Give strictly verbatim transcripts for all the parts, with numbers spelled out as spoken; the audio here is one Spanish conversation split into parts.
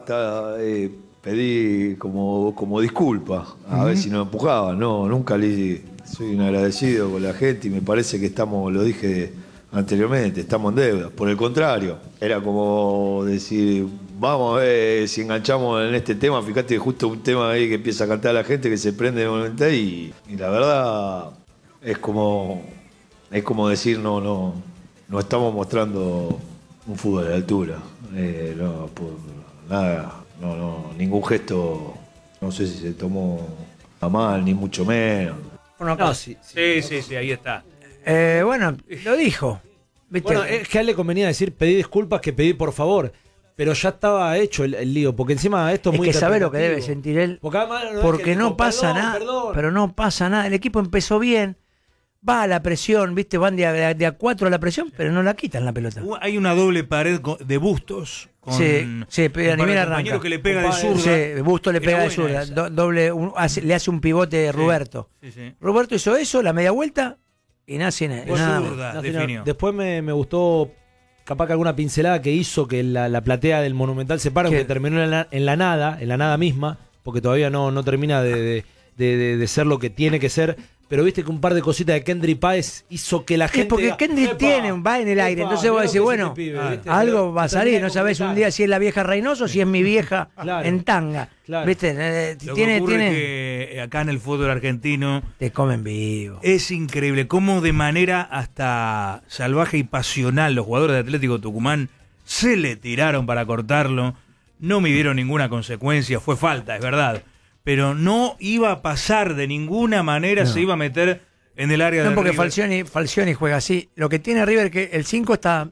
hasta eh, pedí como, como disculpa, a uh-huh. ver si no empujaba. No, nunca le soy un agradecido con la gente y me parece que estamos, lo dije anteriormente, estamos en deuda. Por el contrario, era como decir, vamos a ver si enganchamos en este tema. Fíjate que justo un tema ahí que empieza a cantar la gente, que se prende de momento y, y la verdad es como, es como decir, no, no, no estamos mostrando un fútbol de altura. Eh, no, por nada, no, no, ningún gesto, no sé si se tomó a mal, ni mucho menos. Bueno, no, sí, sí, sí, sí, ahí está. Eh, bueno, lo dijo. ¿Viste? Bueno, es que a él le convenía decir pedí disculpas que pedir por favor. Pero ya estaba hecho el, el lío, porque encima esto es, es muy que sabe lo que debe sentir él. Porque, además, no porque es que no dijo, pasa perdón, nada. Perdón. Pero no pasa nada. El equipo empezó bien. Va a la presión, ¿viste? Van de a, de a cuatro a la presión, pero no la quitan la pelota. Hay una doble pared de Bustos. Con sí, sí, pero ni bien arranca. Que le pega de zurda. Sí, Bustos le pega de zurda. Do, doble, un, hace, le hace un pivote de Roberto. Sí, sí, sí. Roberto hizo eso, la media vuelta, y nace nada. Zurda, definió. Después me, me gustó, capaz que alguna pincelada que hizo que la, la platea del Monumental se para, que terminó en la, en la nada, en la nada misma, porque todavía no, no termina de, de, de, de, de ser lo que tiene que ser. Pero viste que un par de cositas de Kendry Páez hizo que la gente. Sí, porque diga, Kendry tiene, va en el aire, epa, entonces vos decís, bueno, pibe, ah, algo va a salir, no sabés un día si es la vieja Reynoso o si es mi vieja claro, en tanga. Claro. ¿Viste? Eh, lo tiene, que ocurre tiene... es que acá en el fútbol argentino. Te comen vivo. Es increíble cómo de manera hasta salvaje y pasional los jugadores de Atlético Tucumán se le tiraron para cortarlo. No midieron ninguna consecuencia, fue falta, es verdad. Pero no iba a pasar de ninguna manera, no. Se iba a meter en el área no, de porque River. Falcioni, Falcioni juega así. Lo que tiene River es que el cinco está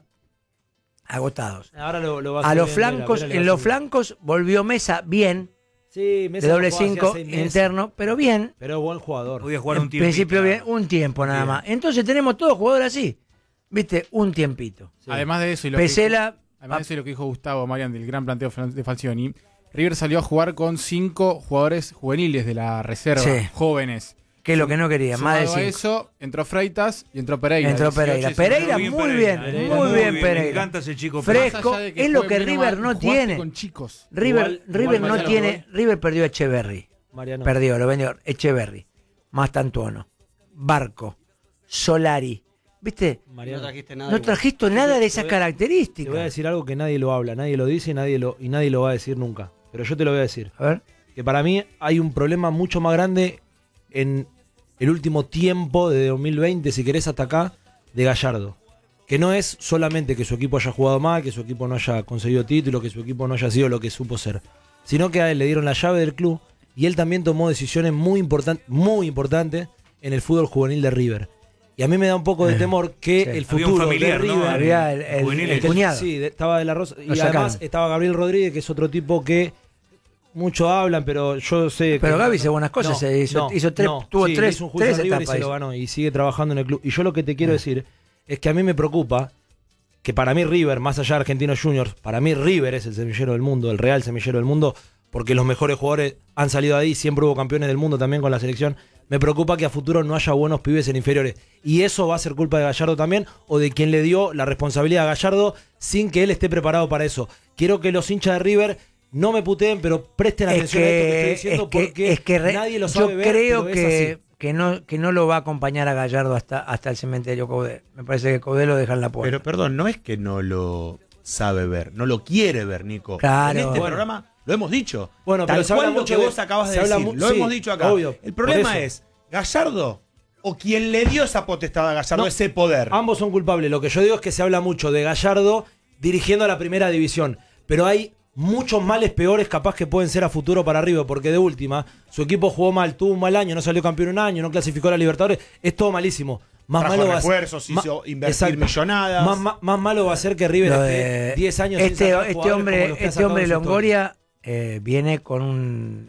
agotados. Ahora lo, lo va a, a los flancos, Vera, en los flancos volvió Mesa bien. Sí, Mesa de doble cinco interno, pero bien. Pero buen jugador. Podía jugar en un tiempo. principio bien, un tiempo nada bien. Más. Entonces tenemos todos jugadores así. ¿Viste? Un tiempito. Sí. Además de eso y lo Pesela, que dijo, además de eso y lo que dijo Gustavo Marian del gran planteo de Falcioni, River salió a jugar con cinco jugadores juveniles de la reserva, sí. jóvenes. Que es lo que no quería, más de cinco. Eso, entró Freitas y entró Pereira. Entró Pereira. Pereira, muy bien, muy bien, muy bien Pereira. Me encanta ese chico. Fresco, es lo que River no tiene. Con chicos. River, igual, River igual no tiene. River perdió a Echeverry. Mariano. Perdió, lo vendió. Echeverry. Mastantuono. Barco. Solari. ¿Viste? Mariano. No trajiste nada. No trajiste nada de esas te características. Te voy a decir algo que nadie lo habla, nadie lo dice y nadie lo, y nadie lo va a decir nunca. Pero yo te lo voy a decir. A ver. Que para mí hay un problema mucho más grande en el último tiempo de dos mil veinte, si querés hasta acá, de Gallardo. Que no es solamente que su equipo haya jugado mal, que su equipo no haya conseguido títulos, que su equipo no haya sido lo que supo ser. Sino que a él le dieron la llave del club y él también tomó decisiones muy importantes, muy importantes en el fútbol juvenil de River. Y a mí me da un poco de temor que sí. el futuro familiar, de River... ¿no? Había el, el, el, el cuñado. Sí, estaba de la Rosa. Y Lo además sacaron. estaba Gabriel Rodríguez, que es otro tipo que muchos hablan, pero yo sé pero que... Gaby hizo buenas cosas, no, se hizo, no, hizo tres, no, tuvo sí, tres, hizo un juicio tres River etapas. Y se lo ganó y sigue trabajando en el club. Y yo lo que te quiero ah. decir es que a mí me preocupa que para mí River, más allá de Argentinos Juniors, para mí River es el semillero del mundo, el real semillero del mundo, porque los mejores jugadores han salido de ahí, siempre hubo campeones del mundo también con la selección. Me preocupa que a futuro no haya buenos pibes en inferiores. Y eso va a ser culpa de Gallardo también, o de quien le dio la responsabilidad a Gallardo sin que él esté preparado para eso. Quiero que los hinchas de River no me puteen, pero presten atención que, a esto que estoy diciendo, es que, porque es que re, nadie lo sabe yo ver, creo pero que, es así. que, no, que no lo va a acompañar a Gallardo hasta, hasta el cementerio Coudet. Me parece que Coudet lo deja en la puerta. Pero perdón, no es que no lo sabe ver, no lo quiere ver, Nico. Claro. En este bueno. programa lo hemos dicho. Bueno, Tal pero se cual habla lo que mucho de, vos acabas de se decir, mu- lo sí, hemos dicho acá. Obvio, el problema por es Gallardo o quien le dio esa potestad a Gallardo, No, ese poder. Ambos son culpables. Lo que yo digo es que se habla mucho de Gallardo dirigiendo a la primera división, pero hay muchos males peores capaz que pueden ser a futuro para River, porque de última, su equipo jugó mal, tuvo un mal año, no salió campeón un año, no clasificó a la Libertadores, es todo malísimo. Más Trajo malo va a refuerzos, ser, hizo ma- invertir exacto. millonadas. Más, más, más malo va a ser que River Lo esté de- diez años este, sin sacar este jugadores hombre, como los que ha este sacado hombre en su Longoria eh, viene con un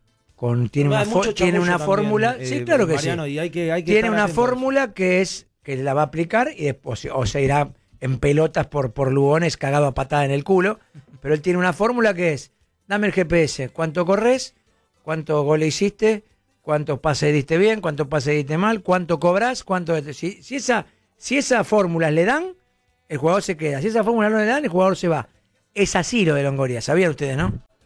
con tiene historia. una Hay fo- mucho tiene chamullo una también, fórmula, eh, sí, claro que Mariano, sí. y hay que, hay que Tiene estar una atentos. fórmula que es que la va a aplicar y después o se irá en pelotas por por Lugones cagado a patada en el culo, pero él tiene una fórmula que es: dame el G P S, cuánto corres, cuántos goles hiciste, cuántos pases diste bien, cuántos pases diste mal, cuánto cobras, cuánto si, si esa si esas fórmulas le dan, el jugador se queda. Si esa fórmula no le dan, el jugador se va. Es así lo de Longoria, ¿sabían ustedes, no?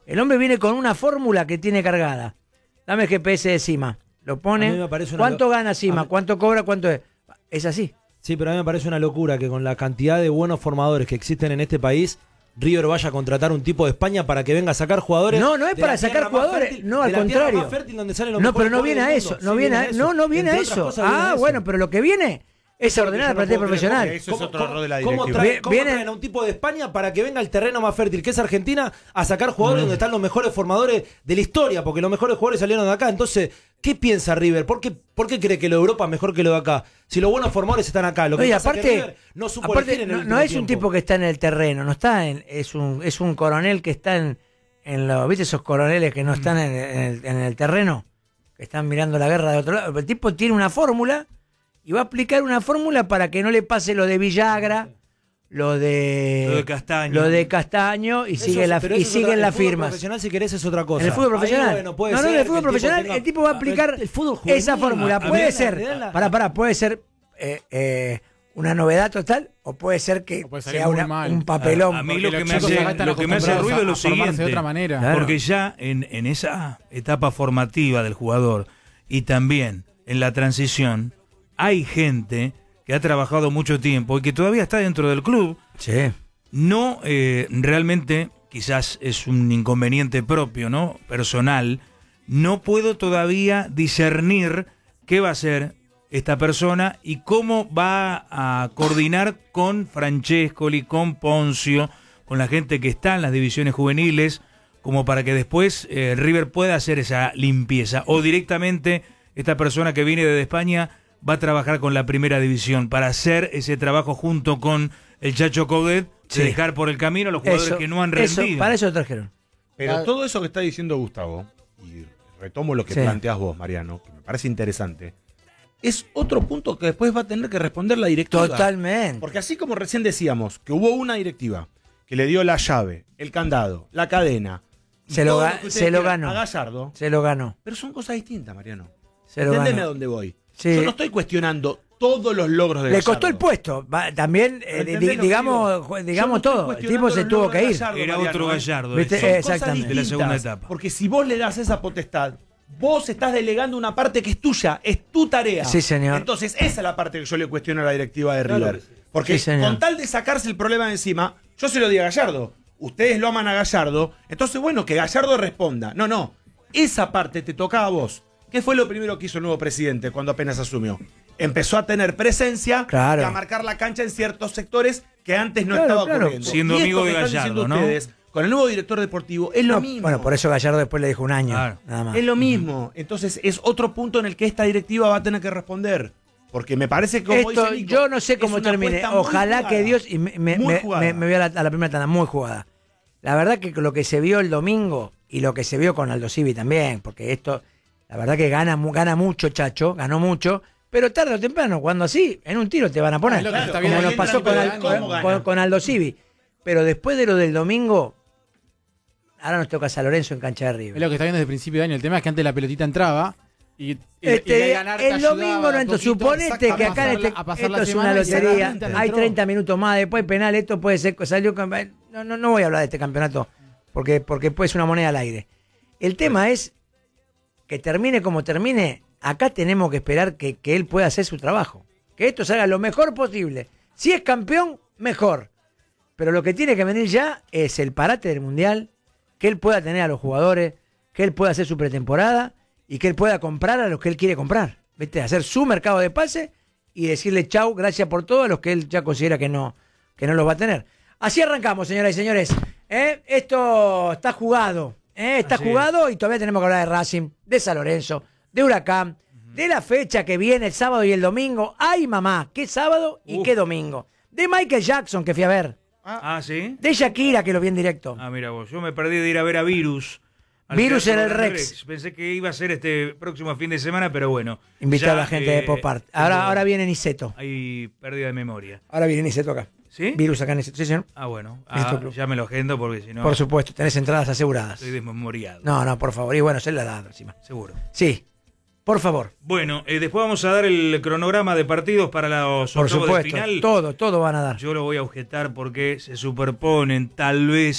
El hombre viene con una fórmula que tiene cargada. Dame el G P S de Sima. Lo A mí pone. me parece una ¿Cuánto lo- gana Sima? a mí- ¿Cuánto cobra? ¿Cuánto es? Es así. Sí, pero a mí me parece una locura que con la cantidad de buenos formadores que existen en este país, River vaya a contratar un tipo de España para que venga a sacar jugadores. No, no es de para la sacar tierra más jugadores, fértil- no, al de la tierra contrario. más fértil donde salen los No, mejores pero no viene a jugadores eso. del mundo. No Sí, viene a, eso. no, no viene a Entre otras eso. cosas, viene a Ah, eso. bueno, pero lo que viene es ordenar la plantilla profesional. Eso es ¿Cómo- otro cómo- error de la ¿Cómo, directiva. traen, Vie- cómo viene- traen a un tipo de España para que venga al terreno más fértil, que es Argentina, a sacar jugadores donde están los mejores formadores de la historia? Porque los mejores jugadores salieron de acá. Entonces, ¿qué piensa River? ¿Por qué, por qué cree que lo de Europa es mejor que lo de acá? Si los buenos formadores están acá. Lo que No, y pasa es que aparte, River no supo aparte, elegir en el no, último no es un tiempo. tipo que está en el terreno, no está en, es un, es un coronel que está en, en los, ¿viste esos coroneles que no están en, en el, en el terreno? Que están mirando la guerra de otro lado. El tipo tiene una fórmula y va a aplicar una fórmula para que no le pase lo de Villagra, lo de Lo de Castaño. lo de Castaño y Eso sigue es- la, pero y eso es siguen otra- las el fútbol firmas. profesional, si querés, es otra cosa. En el fútbol Ahí, profesional. bueno, puede no, no, ser en el que fútbol tipo profesional tenga- el tipo va a Ah, aplicar el- el fútbol juvenil, esa fórmula. a- a mí Puede la- ser, le dan la- para, para, puede ser eh, eh, una novedad total o puede ser que O puede salir sea muy una- mal. un papelón. A- a mí Porque lo que los me chicos hace- acá están lo que me hace acostumbrados ruido es lo a formarse siguiente. de otra manera. Claro. Porque ya en, en esa etapa formativa del jugador y también en la transición, hay gente que ha trabajado mucho tiempo y que todavía está dentro del club. Sí. No, eh, realmente, quizás es un inconveniente propio, ¿no? Personal. No puedo todavía discernir qué va a hacer esta persona y cómo va a coordinar con Francescoli, con Poncio, con la gente que está en las divisiones juveniles, como para que después eh, River pueda hacer esa limpieza. O directamente esta persona que viene desde España va a trabajar con la primera división para hacer ese trabajo junto con el Chacho Coudet, Sí. de dejar por el camino a los jugadores Eso, que no han eso, rendido. para eso lo trajeron. Pero Ah. todo eso que está diciendo Gustavo, y retomo lo que Sí. planteas vos, Mariano, que me parece interesante, es otro punto que después va a tener que responder la directiva. Totalmente. Porque así como recién decíamos que hubo una directiva que le dio la llave, el candado, la cadena, y Se lo todo ga- que ustedes se lo quieran ganó. a Gallardo, Se lo ganó. pero son cosas distintas, Mariano. Se lo Entendeme ganó. a dónde voy. Sí. Yo no estoy cuestionando todos los logros de Le Gallardo. costó el puesto. Va- también, eh, ¿Entendés di- lo que digamos, digo? ju- Yo digamos no estoy todo. El cuestionando tipo se los tuvo logros que de ir. Gallardo, Era Mariano, otro ¿eh? Gallardo. ¿Viste? ese. Eh, Son exactamente. cosas De la segunda distintas, etapa. Porque si vos le das esa potestad, vos estás delegando una parte que es tuya, es tu tarea. Sí, señor. Entonces, esa es la parte que yo le cuestiono a la directiva de Claro River. que sí. Porque Sí, señor. con tal de sacarse el problema de encima, yo se lo digo a Gallardo. Ustedes lo aman a Gallardo, entonces, bueno, que Gallardo responda. No, no. Esa parte te toca a vos. ¿Qué fue lo primero que hizo el nuevo presidente cuando apenas asumió? Empezó a tener presencia Claro. y a marcar la cancha en ciertos sectores que antes no Claro, estaba claro. ocurriendo. Siendo Y esto amigo que de están Gallardo, diciendo ¿no? ustedes, con el nuevo director deportivo, es lo No, mismo. bueno, por eso Gallardo después le dijo un año. Claro. Nada más. Es lo mismo. Entonces es otro punto en el que esta directiva va a tener que responder. Porque me parece que como Esto, dice Nico, yo no sé es cómo una termine. apuesta muy Ojalá jugada. que Dios. Y me, me- Muy me- jugada. me- me voy a la, a la primera tanda, muy jugada. La verdad que lo que se vio el domingo y lo que se vio con Aldo Civi también, porque esto, la verdad que gana, mu- gana mucho, Chacho, ganó mucho, pero tarde o temprano, cuando así, en un tiro te van a poner. Ah, es lo que se está como viendo nos ahí pasó en con, el Al- campeonato, ¿cómo con- gana? con Aldo Civi. Pero después de lo del domingo, ahora nos toca San Lorenzo en cancha de Es River. lo que está viendo desde el principio de año. El tema es que antes la pelotita entraba y, y- Este, y de ganar te el ayudaba domingo no de a entró. poquito Suponete a que acá en pasar la- este- a pasar esto la es semana una y ya lotería. entró. Hay treinta minutos más, después penal. Esto puede ser. Salió. No, no, no voy a hablar de este campeonato porque, porque puede ser una moneda al aire. El tema es que termine como termine. Acá tenemos que esperar que, que él pueda hacer su trabajo. Que esto salga lo mejor posible. Si es campeón, mejor. Pero lo que tiene que venir ya es el parate del mundial. Que él pueda tener a los jugadores. Que él pueda hacer su pretemporada. Y que él pueda comprar a los que él quiere comprar. ¿Viste? Hacer su mercado de pase y decirle chau, gracias por todo a los que él ya considera que no, que no los va a tener. Así arrancamos, señoras y señores. ¿Eh? Esto está jugado. ¿eh? Está Así jugado y todavía tenemos que hablar de Racing, de San Lorenzo, de Huracán, de la fecha que viene el sábado y el domingo. ¡Ay, mamá! ¿Qué sábado y Uf. qué domingo? De Michael Jackson, que fui a ver. Ah, ¿sí? De Shakira, que lo vi en directo. Ah, mira vos, yo me perdí de ir a ver a Virus. al Virus Teatro en el Gran Rex. Pensé que iba a ser este próximo fin de semana, pero bueno. Invité ya, a la gente eh, de Pop Art. Ahora, tengo- ahora viene Niceto. Hay pérdida de memoria. Ahora viene Niceto acá. ¿Sí? Virus acá en Niceto. Sí, señor. Ah, bueno. Listo, Ah, club. ya me lo agendo porque si no Por supuesto, tenés entradas aseguradas. estoy desmemoriado. No, no, por favor. Y bueno, se la da encima. Seguro. Sí, por favor. Bueno, eh, después vamos a dar el cronograma de partidos para los Por octavos de supuesto. final. Todo, todo van a dar. Yo lo voy a objetar porque se superponen, tal vez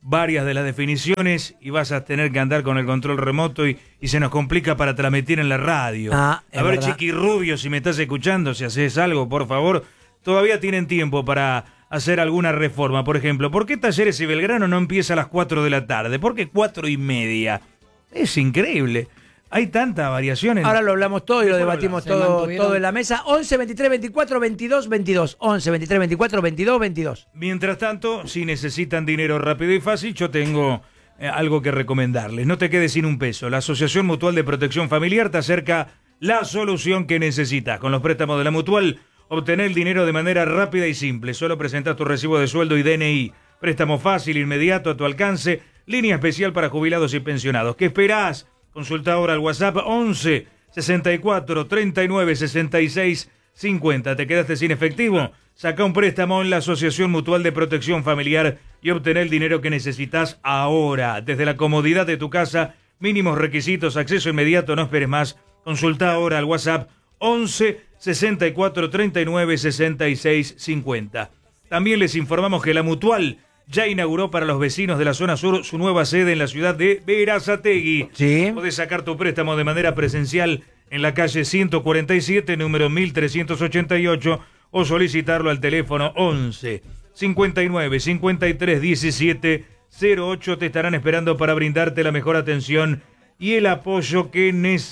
varias de las definiciones y vas a tener que andar con el control remoto y, y se nos complica para transmitir en la radio. Ah, es a ver, verdad. Chiqui Rubio, si me estás escuchando, si haces algo, por favor, todavía tienen tiempo para hacer alguna reforma. Por ejemplo, ¿por qué Talleres y Belgrano no empieza a las cuatro de la tarde? ¿Por qué cuatro y media? Es increíble. Hay tanta variación en... Ahora lo hablamos todo y lo Después debatimos Se todo, mantuvieron. todo en la mesa. once, veintitrés, veinticuatro, veintidós, veintidós. once, veintitrés, veinticuatro, veintidós, veintidós. Mientras tanto, si necesitan dinero rápido y fácil, yo tengo eh, algo que recomendarles. No te quedes sin un peso. La Asociación Mutual de Protección Familiar te acerca la solución que necesitas. Con los préstamos de la Mutual, obtener el dinero de manera rápida y simple. Solo presentas tu recibo de sueldo y D N I. Préstamo fácil, inmediato, a tu alcance. Línea especial para jubilados y pensionados. ¿Qué esperás? Consulta ahora al WhatsApp once, sesenta y cuatro, treinta y nueve, sesenta y seis, cincuenta. ¿Te quedaste sin efectivo? Saca un préstamo en la Asociación Mutual de Protección Familiar y obtener el dinero que necesitas ahora. Desde la comodidad de tu casa, mínimos requisitos, acceso inmediato, no esperes más. Consulta ahora al WhatsApp once, sesenta y cuatro, treinta y nueve, sesenta y seis, cincuenta. También les informamos que la Mutual ya inauguró para los vecinos de la zona sur su nueva sede en la ciudad de Berazategui. Sí. Podés sacar tu préstamo de manera presencial en la calle ciento cuarenta y siete, número mil trescientos ochenta y ocho, o solicitarlo al teléfono once, cincuenta y nueve, cincuenta y tres, diecisiete, cero ocho. Te estarán esperando para brindarte la mejor atención y el apoyo que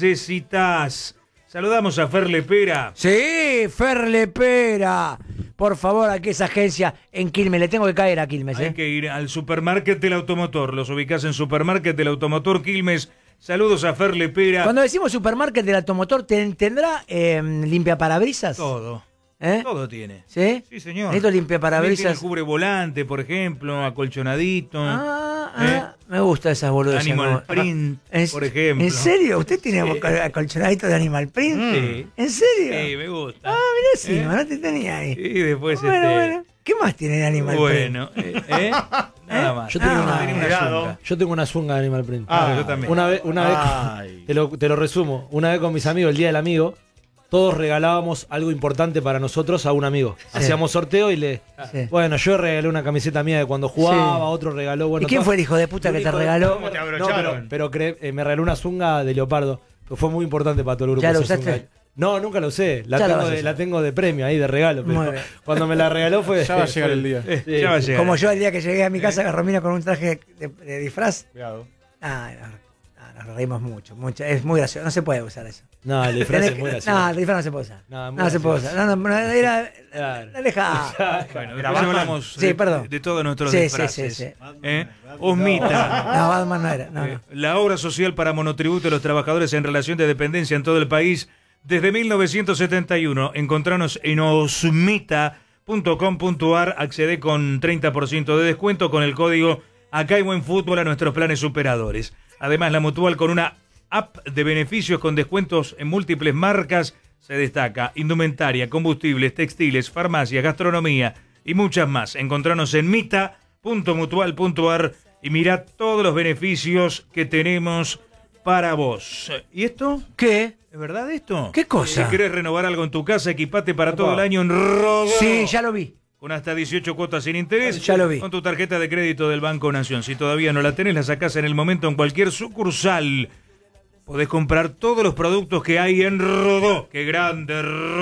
necesitas. Saludamos a Fer Lepera. Sí, Fer Lepera. Por favor, aquí esa agencia en Quilmes. Le tengo que caer a Quilmes, Hay ¿eh? que ir al Supermarket del Automotor. Los ubicás en Supermarket del Automotor Quilmes. Saludos a Fer Lepera. Cuando decimos supermarket del automotor, ¿ten- ¿tendrá eh, limpia parabrisas? Todo. ¿Eh? Todo tiene. ¿Sí? Sí, señor. Necesito limpia También parabrisas. tiene cubre volante, por ejemplo, acolchonadito. Ah, ¿Eh? ah, me gusta esas boludas. Animal Print, por ejemplo. ¿En serio? ¿Usted tiene acol- acolchonadito de Animal Print? Sí. ¿En serio? Sí, me gusta. Ah, mirá, sí, ¿Eh? no te tenía ahí. Y después bueno, este... bueno. ¿Qué más tiene de Animal Bueno, eh, ¿eh? Nada más. Yo tengo Ah, una- tenía una cuidado. zunga. Yo tengo una zunga de Animal Print. Ah, yo también. Una vez, una vez Ay. te, lo, te lo resumo. Una vez con mis amigos, el día del amigo, todos regalábamos algo importante para nosotros a un amigo. Hacíamos sorteo y le. Sí. Bueno, yo regalé una camiseta mía de cuando jugaba, Sí. otro regaló. Bueno, ¿Y quién todo- fue el hijo de puta un que te hijo de- regaló? ¿Cómo te No, abrocharon? pero, pero cre- eh, me regaló una zunga de leopardo. Que fue muy importante para todo el grupo. ¿Ya la esa usaste? zunga. No, nunca la usé. La, Ya la tengo vas a de, usar. la tengo de premio ahí, de regalo. Pero Muy bien. cuando me la regaló fue. Ya va a llegar fue- el día. Sí. Ya va a llegar. Como yo el día que llegué a mi casa, Romina con un traje de, de disfraz. Cuidado. Ah, no, no, nos reímos mucho, mucho. Es muy gracioso. No se puede usar eso. No, el disfraz Tenés es que- muy gracioso. No, el disfraz no se puede usar. No, No, muy se puede gracioso. usar. No, no, no, era, Claro. la deja. Bueno, ¿Era después Batman? hablamos Sí, de, perdón. de todos nuestros Sí, sí, disfraces. sí, sí. ¿Eh? Osmita. No, Batman no era. No, Eh, no. La obra social para monotributo de los trabajadores en relación de dependencia en todo el país desde mil novecientos setenta y uno. Encontranos en osmita punto com punto ar. Accede con treinta por ciento de descuento con el código Acá hay buen fútbol a nuestros planes superadores. Además, la Mutual con una app de beneficios con descuentos en múltiples marcas se destaca. Indumentaria, combustibles, textiles, farmacia, gastronomía y muchas más. Encontranos en mita punto mutual punto ar y mira todos los beneficios que tenemos para vos. ¿Y esto? ¿Qué? ¿Es verdad esto? ¿Qué cosa? Si querés renovar algo en tu casa, equipate para todo el año en Rodó. Sí, ya lo vi. Con hasta dieciocho cuotas sin interés. Ya lo vi. Con tu tarjeta de crédito del Banco Nación. Si todavía no la tenés, la sacás en el momento en cualquier sucursal. Podés comprar todos los productos que hay en Rodó. ¡Qué grande,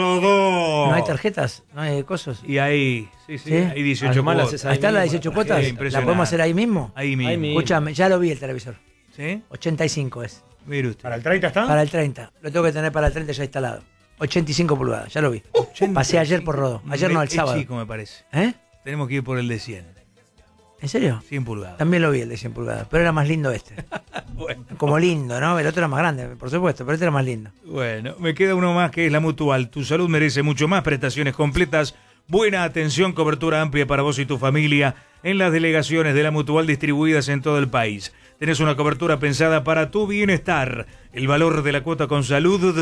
Rodó! ¿No hay tarjetas? ¿No hay cosas? Y ahí, sí, sí, ¿Sí? hay dieciocho Además, las cuotas. haces ahí ¿Está la mismo. dieciocho Sí, cuotas? ¿La impresionante. podemos hacer ahí mismo? Ahí mismo. Ahí mismo. Escúchame, ya lo vi el televisor. ¿Sí? ochenta y cinco es. Mire usted. ¿Para el treinta está? Para el treinta. Lo tengo que tener para el treinta ya instalado. ochenta y cinco pulgadas, ya lo vi. ochenta y Pasé ayer cinco. por Rodó. Ayer Me- no, el es sábado. chico, me parece. ¿Eh? Tenemos que ir por el de cien. ¿En serio? cien pulgadas. También lo vi el de cien pulgadas, pero era más lindo este. Bueno. Como lindo, ¿no? El otro era más grande, por supuesto, pero este era más lindo. Bueno, me queda uno más que es la Mutual. Tu salud merece mucho más, prestaciones completas, buena atención, cobertura amplia para vos y tu familia en las delegaciones de la Mutual distribuidas en todo el país. Tenés una cobertura pensada para tu bienestar. El valor de la cuota con salud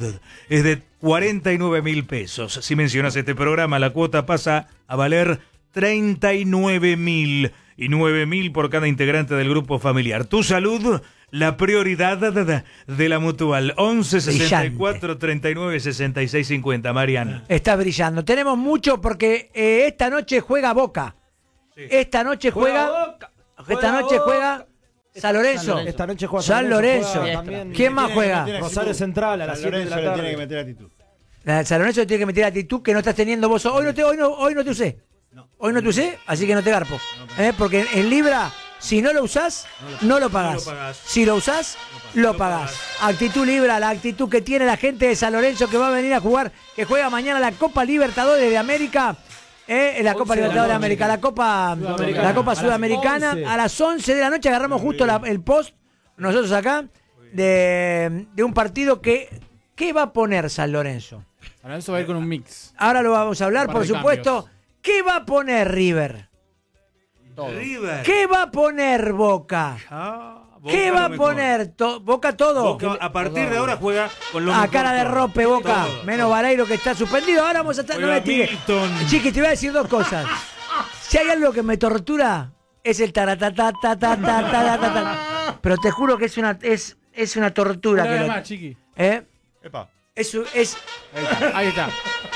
es de cuarenta y nueve mil pesos. Si mencionas este programa, la cuota pasa a valer treinta y nueve mil y nueve mil por cada integrante del grupo familiar. Tu salud, la prioridad de la Mutual. once sesenta y cuatro treinta y nueve sesenta y seis cincuenta. Mariana. Está brillando. Tenemos mucho porque eh, esta noche juega Boca. Esta noche juega. Esta noche juega San Lorenzo. Esta noche juega San Lorenzo. juega también ¿Quién más Tiene que juega? meter Rosario Central a las San siete de Lorenzo la le tarde. tiene que meter actitud. La- San Lorenzo tiene que meter actitud que no estás teniendo vos. Hoy no te, hoy no, hoy no te usé. Hoy no te usé, así que no te garpo. ¿Eh? Porque en Libra, si no lo usás, no lo pagás. No lo pagás. Si lo usás, lo pagás. Actitud Libra, la actitud que tiene la gente de San Lorenzo que va a venir a jugar, que juega mañana la Copa Libertadores de América. Eh, la Copa Libertadores de América, la Copa Sudamericana. la Copa A las Sudamericana. once. A las once de la noche agarramos justo la- el post, nosotros acá, de, de un partido que. ¿Qué va a poner San Lorenzo? San Lorenzo va a ir con un mix. Ahora lo vamos a hablar, Un par por de supuesto. cambios. ¿Qué va a poner River? River. ¿Qué va a poner Boca? Ah, Boca ¿Qué lo va a mejor. poner to- Boca todo? Boca a partir de ahora juega con lo A mejor cara de todo. rope, Boca. Todo, Menos todo. Vareiro que está suspendido. Ahora vamos a estar. No Juega me tires. Milton. Chiqui, te voy a decir dos cosas. Si hay algo que me tortura, es el taratatatatatatatata. Pero te juro que es una, es, es una tortura. Una Que vez lo- más, chiqui. ¿Eh? Epa. Es, es. Ahí está. Ahí está.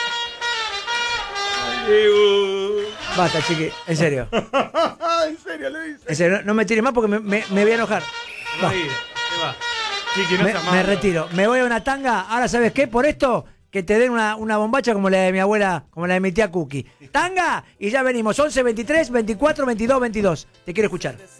Basta, chiqui. En serio. en serio lo dice. En serio, no, no me tires más porque me, me- me voy a enojar. Va a ir, se va. Chiqui, no Me, seas me malo. retiro. Me voy a una tanga. Ahora, ¿sabes qué? Por esto, que te den una, una bombacha como la de mi abuela, como la de mi tía Cookie. Tanga y ya venimos. once, veintitrés, veinticuatro, veintidós, veintidós. Te quiero escuchar.